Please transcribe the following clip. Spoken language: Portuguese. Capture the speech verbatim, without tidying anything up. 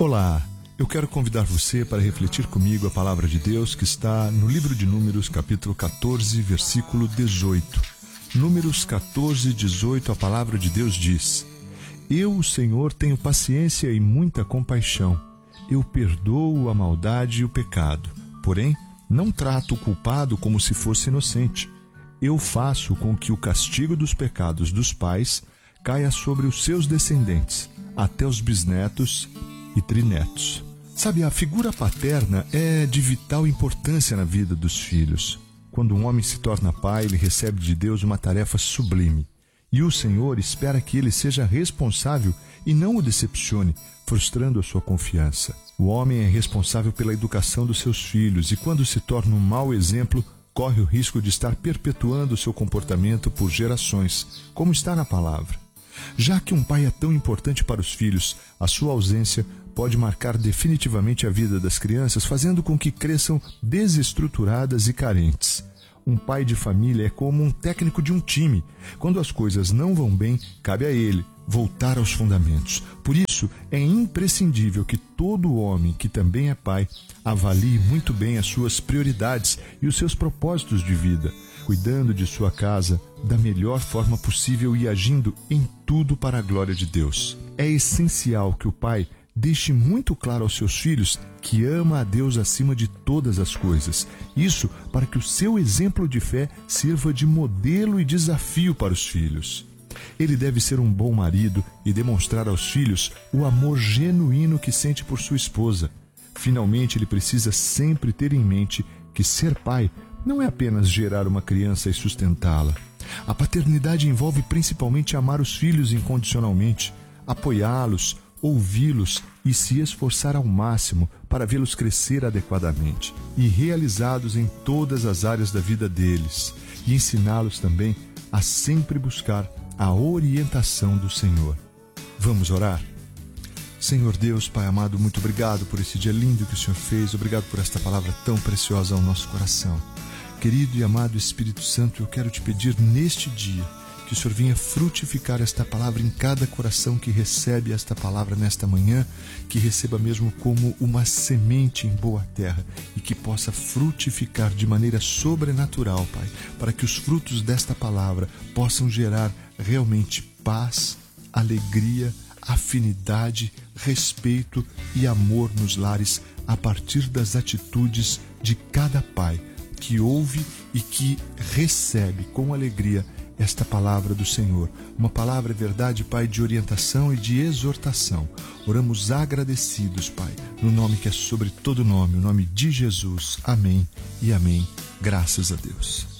Olá, eu quero convidar você para refletir comigo a palavra de Deus que está no livro de Números, capítulo quatorze, versículo dezoito. Números quatorze, dezoito, a palavra de Deus diz: Eu, o Senhor, tenho paciência e muita compaixão. Eu perdoo a maldade e o pecado, porém, não trato o culpado como se fosse inocente. Eu faço com que o castigo dos pecados dos pais caia sobre os seus descendentes, até os bisnetos e trinetos. Sabe, a figura paterna é de vital importância na vida dos filhos. Quando um homem se torna pai, ele recebe de Deus uma tarefa sublime. E o Senhor espera que ele seja responsável e não o decepcione, frustrando a sua confiança. O homem é responsável pela educação dos seus filhos e, quando se torna um mau exemplo, corre o risco de estar perpetuando o seu comportamento por gerações, como está na palavra. Já que um pai é tão importante para os filhos, a sua ausência pode marcar definitivamente a vida das crianças, fazendo com que cresçam desestruturadas e carentes. Um pai de família é como um técnico de um time. Quando as coisas não vão bem, cabe a ele voltar aos fundamentos. Por isso, é imprescindível que todo homem que também é pai avalie muito bem as suas prioridades e os seus propósitos de vida, cuidando de sua casa da melhor forma possível e agindo em tudo para a glória de Deus. É essencial que o pai deixe muito claro aos seus filhos que ama a Deus acima de todas as coisas. Isso para que o seu exemplo de fé sirva de modelo e desafio para os filhos. Ele deve ser um bom marido e demonstrar aos filhos o amor genuíno que sente por sua esposa. Finalmente, ele precisa sempre ter em mente que ser pai não é apenas gerar uma criança e sustentá-la. A paternidade envolve principalmente amar os filhos incondicionalmente, apoiá-los, ouvi-los e se esforçar ao máximo para vê-los crescer adequadamente e realizados em todas as áreas da vida deles, e ensiná-los também a sempre buscar a orientação do Senhor. Vamos orar? Senhor Deus, Pai amado, muito obrigado por esse dia lindo que o Senhor fez, obrigado por esta palavra tão preciosa ao nosso coração. Querido e amado Espírito Santo, eu quero te pedir neste dia que o Senhor venha frutificar esta palavra em cada coração que recebe esta palavra nesta manhã, que receba mesmo como uma semente em boa terra e que possa frutificar de maneira sobrenatural, Pai, para que os frutos desta palavra possam gerar realmente paz, alegria, afinidade, respeito e amor nos lares a partir das atitudes de cada pai que ouve e que recebe com alegria esta palavra do Senhor. Uma palavra, é verdade, Pai, de orientação e de exortação. Oramos agradecidos, Pai, no nome que é sobre todo nome, o nome de Jesus. Amém e amém. Graças a Deus.